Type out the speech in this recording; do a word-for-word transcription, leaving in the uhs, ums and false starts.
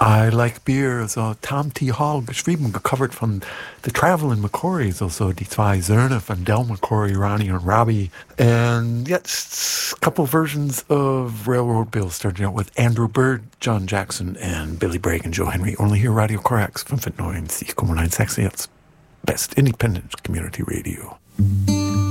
I Like Beer, also Tom T. Hall geschrieben, gecovert von The Traveling McCourys, also die zwei Söhne von Del McCoury, Ronnie und Robbie. And yet, a couple versions of Railroad Bill, starting out with Andrew Bird, John Jackson, and Billy Bragg and Joe Henry. Only here, Radio Corax, fünfundneunzig Komma neun Sachsen, jetzt Best Independent Community Radio.